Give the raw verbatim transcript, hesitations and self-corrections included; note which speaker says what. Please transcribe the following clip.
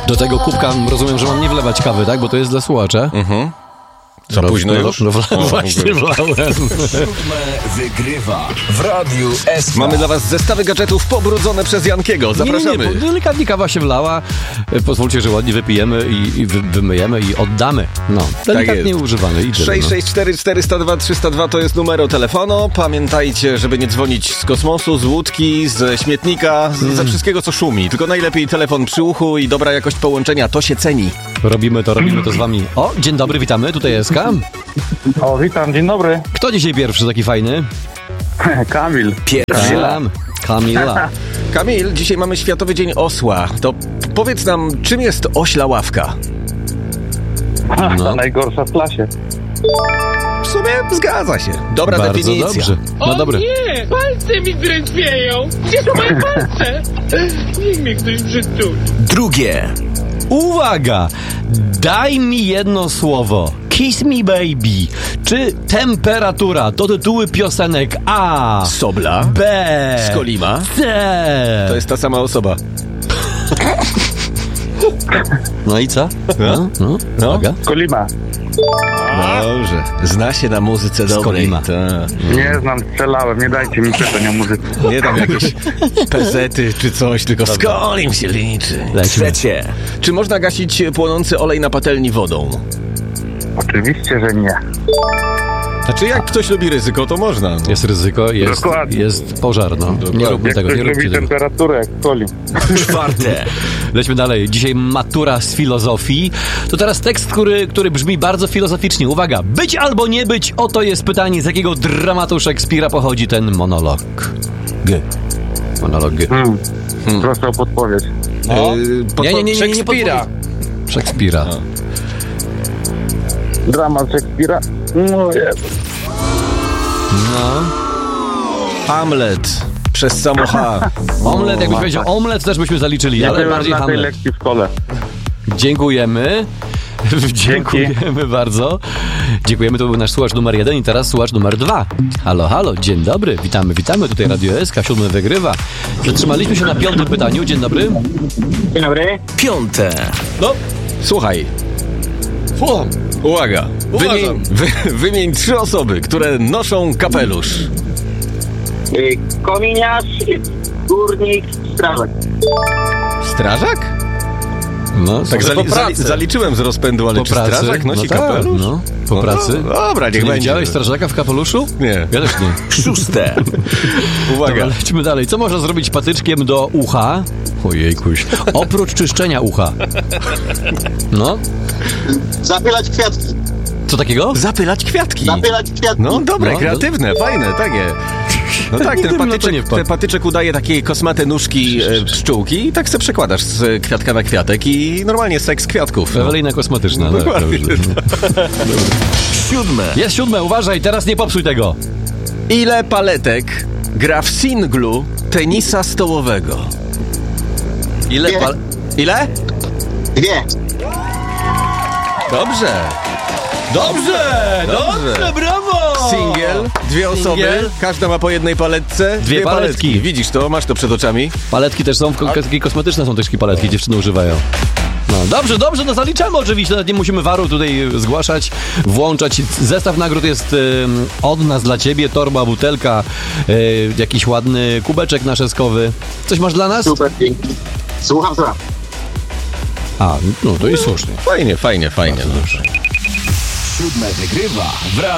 Speaker 1: Do tego kubka rozumiem, że mam nie wlewać kawy, tak? Bo to jest dla słuchacza.
Speaker 2: Mhm. Za późno już?
Speaker 1: No, no, właśnie wlałem.
Speaker 3: Wygrywa w Radiu S K.
Speaker 2: Mamy dla was zestawy gadżetów pobrudzone przez Jankiego. Zapraszamy.
Speaker 1: Nie, nie, nie, delikatnie kawa się wlała. Pozwólcie, że ładnie wypijemy i, i wy, wymyjemy i oddamy. No, delikatnie
Speaker 2: tak
Speaker 1: używany. I tyle,
Speaker 2: sześć sześć cztery cztery zero dwa trzy zero dwa to jest numer telefonu. Pamiętajcie, żeby nie dzwonić z kosmosu, z łódki, z śmietnika, z, mm. ze wszystkiego, co szumi. Tylko najlepiej telefon przy uchu i dobra jakość połączenia. To się ceni.
Speaker 1: Robimy to, robimy to z wami. O, dzień dobry, witamy. Tutaj jest Kam.
Speaker 4: O, witam, dzień dobry.
Speaker 1: Kto dzisiaj pierwszy taki fajny?
Speaker 4: Kamil.
Speaker 2: Pierwszy.
Speaker 1: Kam. Kamila.
Speaker 2: Kamil, dzisiaj mamy Światowy Dzień Osła. To powiedz nam, czym jest ośla ławka?
Speaker 4: No. Najgorsza w klasie.
Speaker 2: W sumie zgadza się. Dobra
Speaker 1: Bardzo
Speaker 2: definicja.
Speaker 1: Dobrze. No
Speaker 5: o
Speaker 1: dobre.
Speaker 5: nie! Palce mi drętwieją! Gdzie są moje palce? Niech mnie ktoś przytuli.
Speaker 3: Drugie.
Speaker 1: Uwaga! Daj mi jedno słowo. Kiss me baby. Czy temperatura to tytuły piosenek A,
Speaker 2: Sobla,
Speaker 1: B,
Speaker 2: Skolima.
Speaker 1: C.
Speaker 2: To jest ta sama osoba.
Speaker 1: No i co? No, no,
Speaker 2: No.
Speaker 1: uwaga.
Speaker 4: Kolima.
Speaker 2: Dobrze. Zna się na muzyce dobrej.
Speaker 1: Skolima.
Speaker 2: Tak.
Speaker 4: Nie znam, strzelałem, nie dajcie mi pytań o muzyce.
Speaker 2: Nie tam jakieś pezety czy coś, tylko Skolim się liczy.
Speaker 1: Lecimy.
Speaker 3: Trzecie.
Speaker 2: Czy można gasić płonący olej na patelni wodą?
Speaker 4: Oczywiście, że nie.
Speaker 2: Znaczy jak ktoś lubi ryzyko, to można. No.
Speaker 1: Jest ryzyko, jest,
Speaker 4: Dokładnie.
Speaker 1: jest pożar, no. Nie róbmy
Speaker 4: Jak
Speaker 1: tego,
Speaker 4: ktoś
Speaker 1: nie róbcie
Speaker 4: lubi
Speaker 1: tego.
Speaker 4: temperaturę, jak Kolim.
Speaker 3: Czwarte.
Speaker 1: Lećmy dalej. Dzisiaj matura z filozofii. To teraz tekst, który, który brzmi bardzo filozoficznie. Uwaga. Być albo nie być? Oto jest pytanie, z jakiego dramatu Szekspira pochodzi ten monolog. G. Monolog G.
Speaker 4: Hmm. Hmm. Proszę o podpowiedź.
Speaker 2: No. Yy, podpo-
Speaker 1: Nie, nie, nie, nie, nie,
Speaker 2: Szekspira.
Speaker 1: podpowiedź. Szekspira.
Speaker 2: No.
Speaker 4: Dramat Szekspira. No jest.
Speaker 1: No.
Speaker 2: Hamlet. Przez samo H.
Speaker 1: Omlet, jakbyś powiedział omlet, też byśmy zaliczyli,
Speaker 4: Nie
Speaker 1: ale
Speaker 4: byłem
Speaker 1: bardziej
Speaker 4: na tej
Speaker 1: Hamlet.
Speaker 4: lekcji w szkole.
Speaker 1: Dziękujemy. Dziękujemy bardzo. Dziękujemy, to był nasz słuchacz numer jeden i teraz słuchacz numer dwa. Halo, halo, dzień dobry, witamy, witamy, tutaj Radio S K, siódmy wygrywa. Zatrzymaliśmy się na piątym pytaniu, dzień dobry.
Speaker 5: Dzień dobry.
Speaker 3: Piąte.
Speaker 2: No, słuchaj.
Speaker 1: Słucham.
Speaker 2: Uwaga. Wymień, wy, wymień trzy osoby, które noszą kapelusz.
Speaker 5: Kominiarz, górnik, strażak.
Speaker 2: Strażak?
Speaker 1: No,
Speaker 2: Tak
Speaker 1: słuchaj,
Speaker 2: zali, zali, zaliczyłem z rozpędu, ale
Speaker 1: po
Speaker 2: czy
Speaker 1: pracy.
Speaker 2: strażak nosi
Speaker 1: no tak,
Speaker 2: kapelusz?
Speaker 1: No, po
Speaker 2: No,
Speaker 1: pracy.
Speaker 2: Dobra, niech
Speaker 1: Nie
Speaker 2: będzie.
Speaker 1: widziałeś strażaka w kapeluszu?
Speaker 2: Nie.
Speaker 1: Ja też nie.
Speaker 3: Szóste.
Speaker 2: Uwaga.
Speaker 1: Dobra, lecimy dalej. Co można zrobić patyczkiem do ucha? Ojejkuś. Oprócz czyszczenia ucha. No,
Speaker 6: Zapylać kwiatki.
Speaker 1: co takiego?
Speaker 2: Zapylać kwiatki.
Speaker 6: Zapylać kwiatki.
Speaker 2: No dobre,
Speaker 1: No,
Speaker 2: kreatywne, fajne, takie. No tak, ten
Speaker 1: No to nie
Speaker 2: patyczek,
Speaker 1: wpadł.
Speaker 2: ten patyczek udaje takie kosmate nóżki e, pszczółki i tak se przekładasz z kwiatka na kwiatek i normalnie seks kwiatków. No.
Speaker 1: Ewelina kosmetyczna.
Speaker 2: Dokładnie.
Speaker 1: Dobrze.
Speaker 3: Siódme.
Speaker 1: Jest siódme, uważaj, teraz nie popsuj tego.
Speaker 2: Ile paletek gra w singlu tenisa stołowego? Ile
Speaker 6: Dwie.
Speaker 2: pal... Ile?
Speaker 6: Dwie.
Speaker 2: Dobrze.
Speaker 1: Dobrze,
Speaker 2: Dobrze.
Speaker 1: brawo!
Speaker 2: Singiel, dwie osoby,
Speaker 1: Singiel.
Speaker 2: każda ma po jednej paletce.
Speaker 1: Dwie paletki.
Speaker 2: Widzisz to, masz to przed oczami.
Speaker 1: Paletki też są, ko- takie kosmetyczne są też takie paletki, dziewczyny używają. No, dobrze, dobrze, no zaliczamy oczywiście, nawet nie musimy waru tutaj zgłaszać, włączać. Zestaw nagród jest y, od nas dla ciebie, torba, butelka, y, jakiś ładny kubeczek naszeskowy. Coś masz dla nas?
Speaker 6: Super, dzięki. Słucham, słucham.
Speaker 1: A, no to jest słusznie.
Speaker 2: Fajnie, fajnie, fajnie. No.
Speaker 3: Siódme wygrywa w Radiu